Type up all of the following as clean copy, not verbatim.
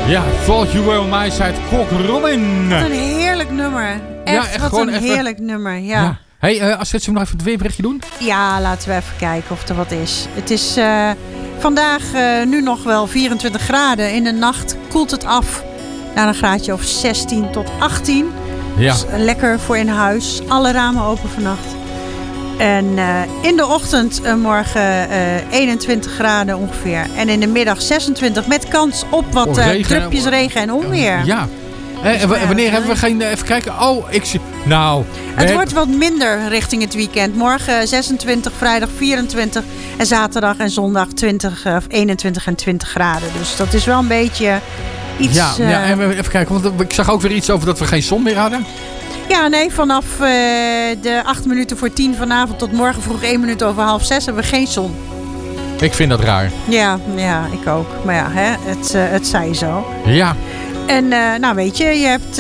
Ja, Thought You Were On My Side, Kok Robin. Wat een heerlijk nummer. Echt, wat een heerlijk nummer, ja. Hey, als we nog even het weerberichtje doen? Ja, laten we even kijken of er wat is. Het is vandaag nu nog wel 24 graden. In de nacht koelt het af naar een graadje of 16 tot 18. Ja. Dus lekker voor in huis. Alle ramen open vannacht. En in de ochtend morgen 21 graden ongeveer. En in de middag 26 met kans op wat drupjes regen en onweer. Ja. En wanneer hebben we geen... Even kijken. Oh, ik zie... Nou... Het wordt wat minder richting het weekend. Morgen 26, vrijdag 24 en zaterdag en zondag 21 en 20 graden. Dus dat is wel een beetje iets... Ja, en even kijken. Want ik zag ook weer iets over dat we geen zon meer hadden. Ja, nee, vanaf de 8 minuten voor 10 vanavond tot morgen vroeg 1 minuut over half 6 hebben we geen zon. Ik vind dat raar. Ja, ik ook. Maar ja, het zij zo. Ja. En nou weet je hebt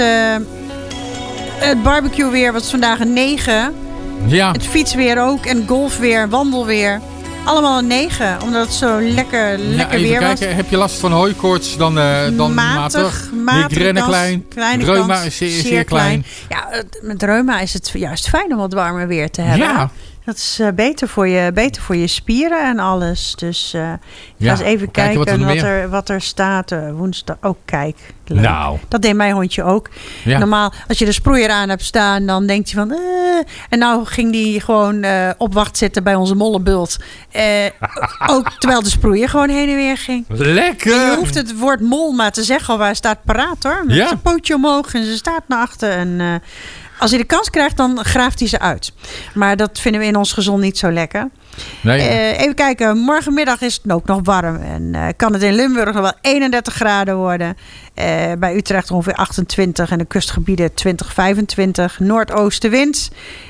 het barbecue weer, wat is vandaag een 9. Ja. Het fietsweer ook en golfweer, wandelweer. Allemaal een 9, omdat het zo lekker weer was. Kijken, heb je last van hooikoorts, dan matig. Migraine klein. Reuma is zeer klein. Ja, met reuma is het juist fijn om wat warmer weer te hebben. Ja. Dat is beter voor je spieren en alles. Dus ga eens even kijken wat er staat. Woensdag ook, kijk. Leuk. Nou. Dat deed mijn hondje ook. Ja. Normaal, als je de sproeier aan hebt staan, dan denkt hij van... En nou ging die gewoon op wacht zitten bij onze mollebult. Ook terwijl de sproeier gewoon heen en weer ging. Lekker! En je hoeft het woord mol maar te zeggen. Hij staat paraat hoor. Met zijn pootje omhoog en zijn staart naar achter. En... als hij de kans krijgt, dan graaft hij ze uit. Maar dat vinden we in ons gezond niet zo lekker. Nee. Even kijken. Morgenmiddag is het ook nog warm. En kan het in Limburg nog wel 31 graden worden. Bij Utrecht ongeveer 28. En de kustgebieden 20, 25. Noordoostenwind.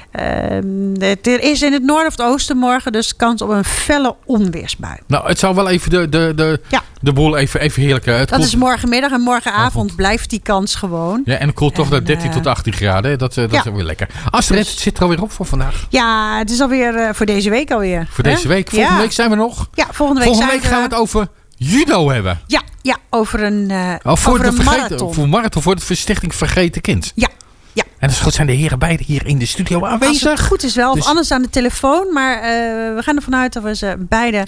Er is in het noorden of het oosten morgen dus kans op een felle onweersbui. Nou, het zou wel even de boel even heerlijk... Dat is morgenmiddag en morgenavond blijft die kans gewoon. Ja, en het koelt toch naar 13 tot 18 graden. Dat is weer lekker. Astrid, het zit er alweer op voor vandaag. Ja, het is alweer voor deze week alweer. Voor deze week. Volgende week zijn we nog. Ja, volgende week gaan we het over judo hebben. Ja, over een marathon. Voor de Stichting Vergeten Kind. Ja. En dus goed zijn de heren beide hier in de studio aanwezig. Als het goed is wel, of anders aan de telefoon. Maar we gaan ervan uit dat we ze beide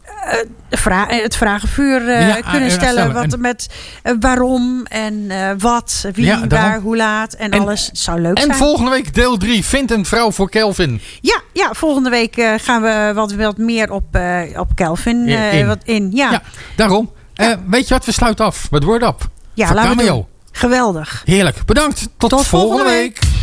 het vragenvuur kunnen stellen. Met waarom en wat, wie, waar, hoe laat en alles. Het zou leuk zijn. En volgende week deel 3. Vind een vrouw voor Kelvin. Ja, volgende week gaan we wat meer op Kelvin in. Ja, daarom. Weet je wat? We sluiten af met Word Up. Ja, laten we doen. Geweldig. Heerlijk. Bedankt. Tot volgende week.